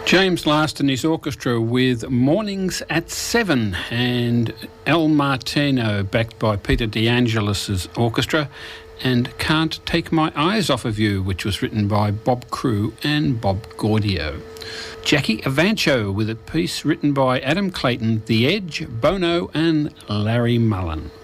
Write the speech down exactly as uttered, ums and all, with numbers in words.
James Last and his orchestra with Mornings at Seven, and El Martino backed by Peter DeAngelis' orchestra, and Can't Take My Eyes Off of You, which was written by Bob Crew and Bob Gaudio. Jackie Evancho with a piece written by Adam Clayton, The Edge, Bono and Larry Mullen.